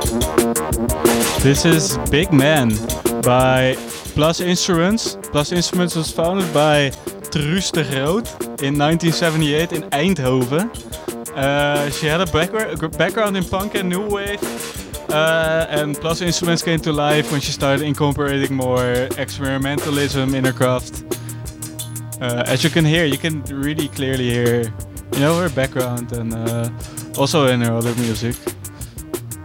This is Big Man by Plus Instruments. Plus Instruments was founded by Truus de Groot in 1978 in Eindhoven. She had a background in punk and new wave, and Plus Instruments came to life when she started incorporating more experimentalism in her craft. As you can really clearly hear, her background and also in her other music.